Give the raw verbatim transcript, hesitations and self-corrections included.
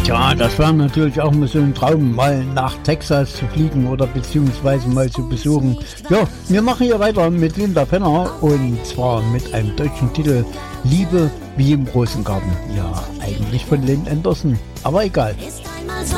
Tja, das war natürlich auch mal so ein Traum, mal nach Texas zu fliegen oder beziehungsweise mal zu besuchen. Ja, wir machen hier weiter mit Linda Penner und zwar mit einem deutschen Titel Liebe wie im Rosengarten. Ja, eigentlich von Lynn Anderson, aber egal. Ist einmal so